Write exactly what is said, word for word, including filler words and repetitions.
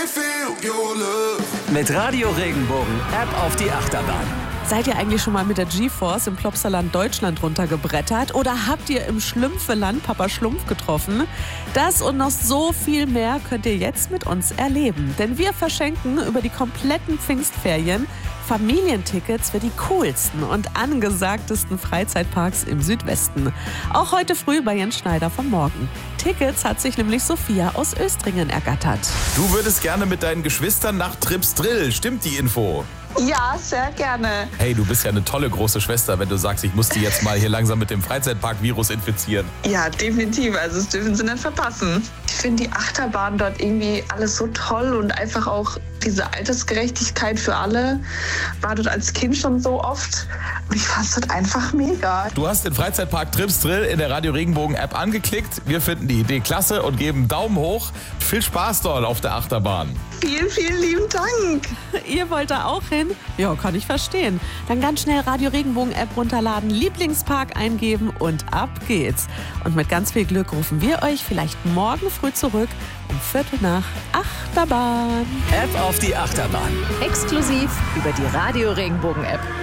feel your love. Mit Radio Regenbogen, App auf die Achterbahn. Seid ihr eigentlich schon mal mit der G-Force im Plopsaland Deutschland runtergebrettert? Oder habt ihr im Schlümpfeland Papa Schlumpf getroffen? Das und noch so viel mehr könnt ihr jetzt mit uns erleben. Denn wir verschenken über die kompletten Pfingstferien Familientickets für die coolsten und angesagtesten Freizeitparks im Südwesten. Auch heute früh bei Jens Schneider vom Morgen. Tickets hat sich nämlich Sophia aus Östringen ergattert. Du würdest gerne mit deinen Geschwistern nach Trips Drill. Stimmt die Info? Ja, sehr gerne. Hey, du bist ja eine tolle große Schwester, wenn du sagst, ich muss die jetzt mal hier langsam mit dem Freizeitpark-Virus infizieren. Ja, definitiv. Also das dürfen sie nicht verpassen. Ich finde die Achterbahn dort irgendwie alles so toll und einfach auch diese Altersgerechtigkeit für alle. War dort als Kind schon so oft und ich fand es dort einfach mega. Du hast den Freizeitpark Trips Drill in der Radio Regenbogen App angeklickt. Wir finden die Idee klasse und geben Daumen hoch. Viel Spaß dort auf der Achterbahn. Vielen, vielen lieben Dank. Ihr wollt da auch hin? Ja, kann ich verstehen. Dann ganz schnell Radio Regenbogen App runterladen, Lieblingspark eingeben und ab geht's. Und mit ganz viel Glück rufen wir euch vielleicht morgen früh zurück um Viertel nach Achterbahn. App auf die Achterbahn. Exklusiv über die Radio Regenbogen App.